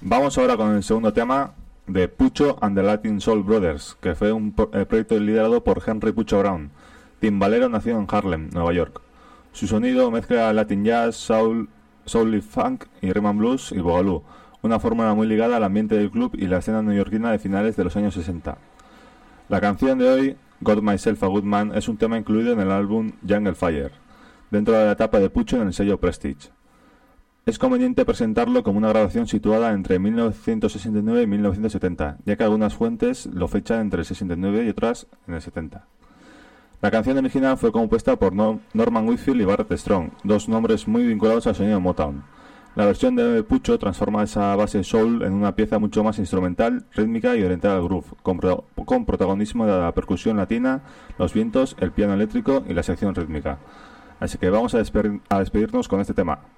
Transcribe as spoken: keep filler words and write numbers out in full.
Vamos ahora con el segundo tema de Pucho and the Latin Soul Brothers, que fue un pro- eh, proyecto liderado por Henry Pucho Brown, timbalero nacido en Harlem, Nueva York. Su sonido mezcla Latin jazz, soul, soul y funk y rhythm and blues y boogaloo, una fórmula muy ligada al ambiente del club y la escena neoyorquina de finales de los años sesenta. La canción de hoy, Got Myself a Good Man, es un tema incluido en el álbum Jungle Fire, dentro de la etapa de Pucho en el sello Prestige. Es conveniente presentarlo como una grabación situada entre mil novecientos sesenta y nueve y mil novecientos setenta, ya que algunas fuentes lo fechan entre el sesenta y nueve y otras en el setenta. La canción original fue compuesta por no- Norman Whitfield y Barrett Strong, dos nombres muy vinculados al sonido Motown. La versión de Pucho transforma esa base soul en una pieza mucho más instrumental, rítmica y orientada al groove, con, pro- con protagonismo de la percusión latina, los vientos, el piano eléctrico y la sección rítmica. Así que vamos a, despe- a despedirnos con este tema.